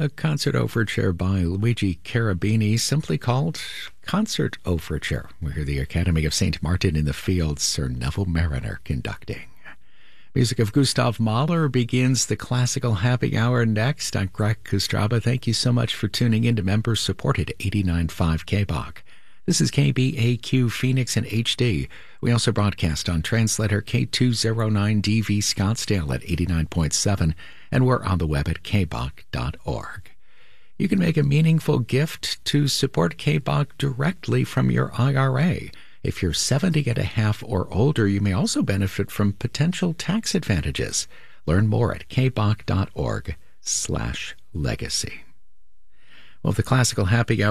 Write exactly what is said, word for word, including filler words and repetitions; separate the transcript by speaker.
Speaker 1: a concert overture by Luigi Cherubini, simply called Concert Overture. We hear the Academy of Saint Martin in the Fields, Sir Neville Mariner conducting. Music of Gustav Mahler begins the Classical Happy Hour next. I'm Greg Kostraba. Thank you so much for tuning in to member-supported eighty-nine point five K B O C. This is K B A Q Phoenix in H D. We also broadcast on translator K two oh nine D V Scottsdale at eighty-nine point seven, and we're on the web at k b o c dot org. You can make a meaningful gift to support K B O C directly from your I R A. If you're seventy and a half or older, you may also benefit from potential tax advantages. Learn more at k b o c dot org slash legacy. Well, the Classical Happy Hour